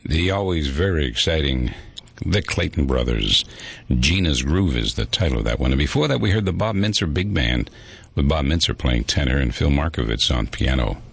The always very exciting The Clayton Brothers. Gina's Groove is the title of that one. And before that, we heard the Bob Mintzer Big Band with Bob Mintzer playing tenor and Phil Markovitz on piano.